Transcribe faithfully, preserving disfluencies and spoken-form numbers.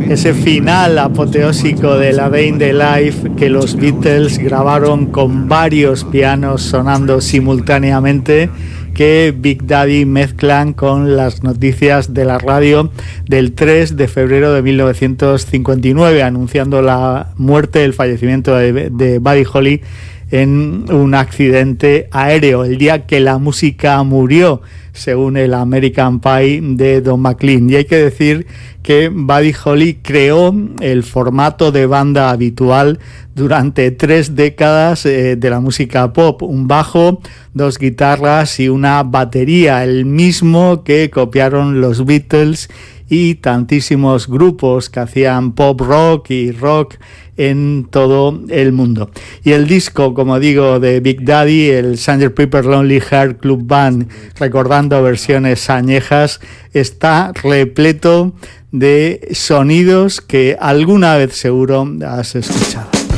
ese final apoteósico de la Day in the Life que los Beatles grabaron con varios pianos sonando simultáneamente, que Big Daddy mezclan con las noticias de la radio del tres de febrero de mil novecientos cincuenta y nueve, anunciando la muerte, el fallecimiento de, de Buddy Holly en un accidente aéreo, el día que la música murió, según el American Pie de Don McLean. Y hay que decir que Buddy Holly creó el formato de banda habitual durante tres décadas eh, de la música pop: un bajo, dos guitarras y una batería, el mismo que copiaron los Beatles y tantísimos grupos que hacían pop rock y rock en todo el mundo. Y el disco, como digo, de Big Daddy, el sergeant Pepper's Lonely Hearts Club Band, recordando versiones añejas, está repleto de sonidos que alguna vez seguro has escuchado.